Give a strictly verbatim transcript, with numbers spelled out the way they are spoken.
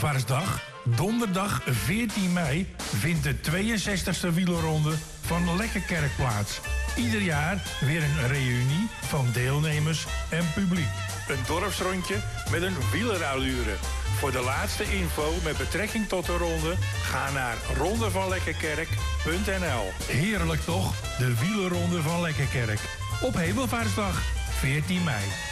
Hemelvaartsdag, donderdag veertien mei, vindt de tweeënzestigste wielerronde van Lekkerkerk plaats. Ieder jaar weer een reunie van deelnemers en publiek. Een dorpsrondje met een wielerallure. Voor de laatste info met betrekking tot de ronde, ga naar rondevanlekkerkerk punt n l. Heerlijk toch, de wielerronde van Lekkerkerk. Op Hemelvaartsdag, veertien mei.